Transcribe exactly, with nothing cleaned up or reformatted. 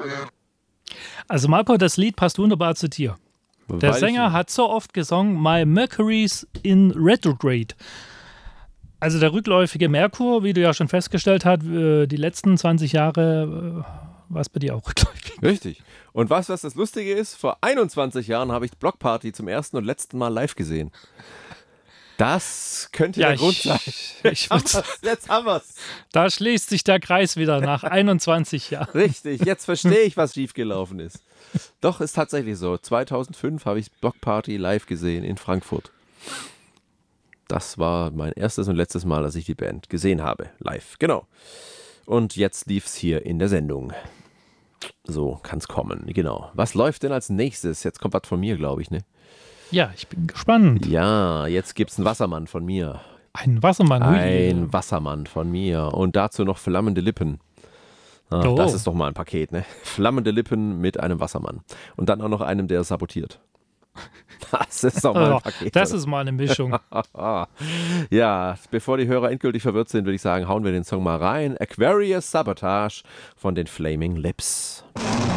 Also Marco, das Lied passt wunderbar zu dir. Der Weil Sänger ich, hat so oft gesungen, My Mercury's in Retrograde. Also der rückläufige Merkur, wie du ja schon festgestellt hast, äh, die letzten zwanzig Jahre äh, war es bei dir auch rückläufig. Richtig. Und weißt du, was das Lustige ist? Vor einundzwanzig Jahren habe ich Block Party zum ersten und letzten Mal live gesehen. Das könnte Ja, der Grund ich- sein. ich Jetzt haben würd's- wir's, jetzt haben wir's. Da schließt sich der Kreis wieder nach einundzwanzig Jahren. Richtig, jetzt verstehe ich, was schiefgelaufen ist. Doch, ist tatsächlich so. zweitausendfünf habe ich Block Party live gesehen in Frankfurt. Das war mein erstes und letztes Mal, dass ich die Band gesehen habe. Live, genau. Und jetzt lief es hier in der Sendung. So kann es kommen, genau. Was läuft denn als nächstes? Jetzt kommt was von mir, glaube ich, ne? Ja, ich bin gespannt. Ja, jetzt gibt's einen Wassermann von mir. Ein Wassermann. ui. Ein Wassermann von mir. Und dazu noch flammende Lippen. Ach, Oh. Das ist doch mal ein Paket, ne? Flammende Lippen mit einem Wassermann. Und dann auch noch einem, der sabotiert. Das ist doch mal Oh, ein Paket. das oder? ist mal eine Mischung. Ja, bevor die Hörer endgültig verwirrt sind, würde ich sagen, hauen wir den Song mal rein. Aquarius Sabotage von den Flaming Lips.